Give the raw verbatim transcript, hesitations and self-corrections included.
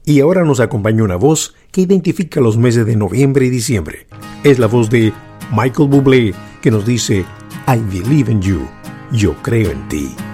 Y ahora nos acompaña una voz que identifica los meses de noviembre y diciembre. Es la voz de Michael Bublé, que nos dice I believe in you. Yo creo en ti.